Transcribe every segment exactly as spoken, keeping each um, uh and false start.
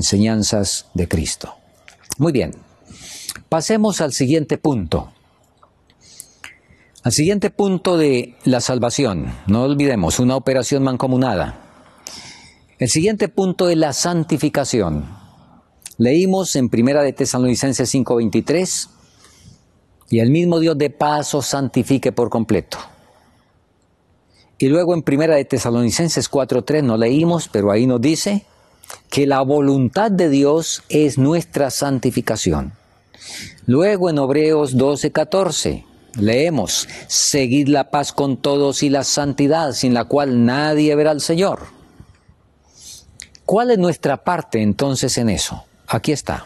enseñanzas de Cristo. Muy bien, pasemos al siguiente punto. Al siguiente punto de la salvación, no olvidemos, una operación mancomunada. El siguiente punto es la santificación. Leímos en Primera de Tesalonicenses cinco veintitrés, y el mismo Dios de paz os santifique por completo. Y luego en Primera de Tesalonicenses cuatro tres no leímos, pero ahí nos dice que la voluntad de Dios es nuestra santificación. Luego en Hebreos doce catorce leemos, seguid la paz con todos y la santidad, sin la cual nadie verá al Señor. ¿Cuál es nuestra parte entonces en eso? Aquí está.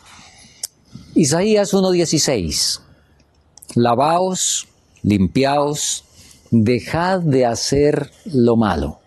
Isaías uno dieciséis. Lavaos, limpiaos, dejad de hacer lo malo.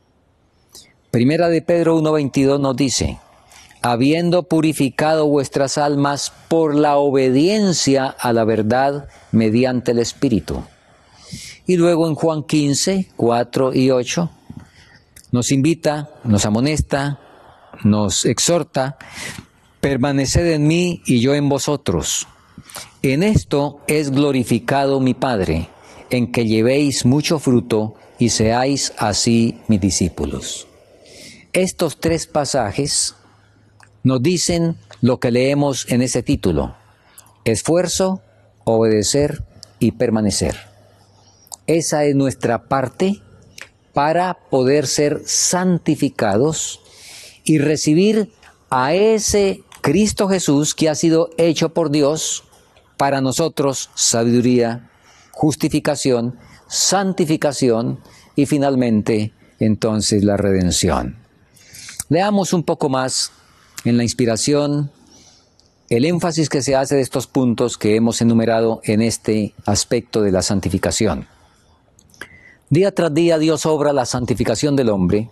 Primera de Pedro uno veintidós nos dice, habiendo purificado vuestras almas por la obediencia a la verdad mediante el Espíritu. Y luego en Juan quince, cuatro y ocho, nos invita, nos amonesta, nos exhorta, permaneced en mí y yo en vosotros. En esto es glorificado mi Padre, en que llevéis mucho fruto y seáis así mis discípulos. Estos tres pasajes nos dicen lo que leemos en ese título: esfuerzo, obedecer y permanecer. Esa es nuestra parte para poder ser santificados y recibir a ese Cristo Jesús que ha sido hecho por Dios para nosotros sabiduría, justificación, santificación y finalmente entonces la redención. Leamos un poco más en la inspiración el énfasis que se hace de estos puntos que hemos enumerado en este aspecto de la santificación. Día tras día Dios obra la santificación del hombre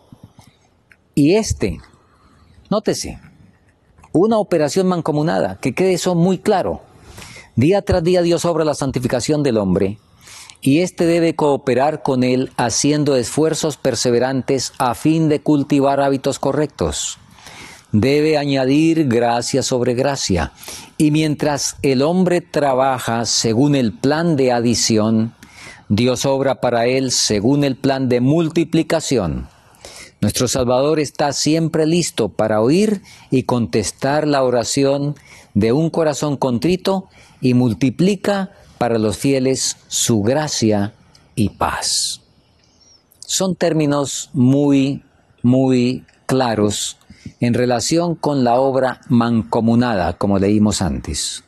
y este, nótese, una operación mancomunada, que quede eso muy claro. Día tras día Dios obra la santificación del hombre y éste debe cooperar con él haciendo esfuerzos perseverantes a fin de cultivar hábitos correctos. Debe añadir gracia sobre gracia. Y mientras el hombre trabaja según el plan de adición, Dios obra para él según el plan de multiplicación. Nuestro Salvador está siempre listo para oír y contestar la oración de un corazón contrito y multiplica para los fieles su gracia y paz. Son términos muy, muy claros en relación con la obra mancomunada, como leímos antes.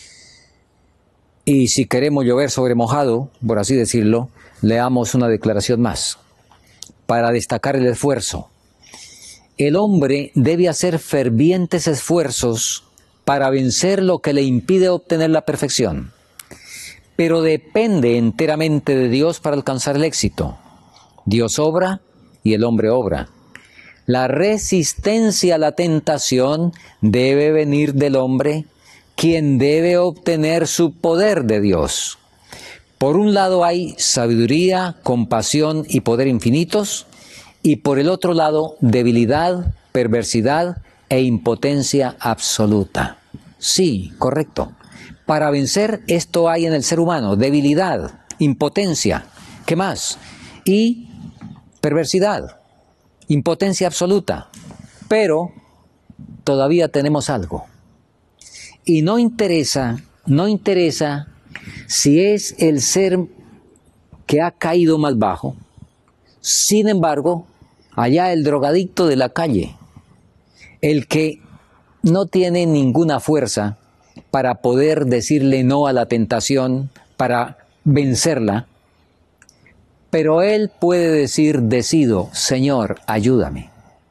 Y si queremos llover sobre mojado, por así decirlo, leamos una declaración más, para destacar el esfuerzo. El hombre debe hacer fervientes esfuerzos para vencer lo que le impide obtener la perfección, pero depende enteramente de Dios para alcanzar el éxito. Dios obra y el hombre obra. La resistencia a la tentación debe venir del hombre, quien debe obtener su poder de Dios. Por un lado hay sabiduría, compasión y poder infinitos, y por el otro lado debilidad, perversidad e impotencia absoluta. Sí, correcto. Para vencer esto hay en el ser humano: debilidad, impotencia, ¿qué más? Y perversidad, impotencia absoluta. Pero todavía tenemos algo. Y no interesa, no interesa si es el ser que ha caído más bajo. Sin embargo, allá el drogadicto de la calle, el que no tiene ninguna fuerza para poder decirle no a la tentación, para vencerla, pero él puede decir: decido, Señor, ayúdame.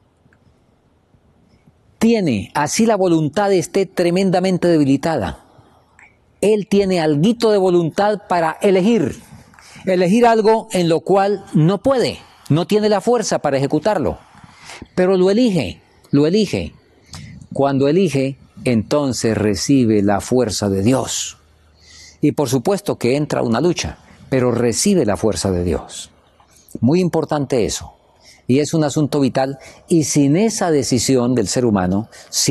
Tiene, así la voluntad esté tremendamente debilitada, él tiene alguito de voluntad para elegir, elegir algo en lo cual no puede, no tiene la fuerza para ejecutarlo, pero lo elige, lo elige. Cuando elige, entonces recibe la fuerza de Dios. Y por supuesto que entra una lucha, pero recibe la fuerza de Dios. Muy importante eso. y es un asunto vital, y sin esa decisión del ser humano,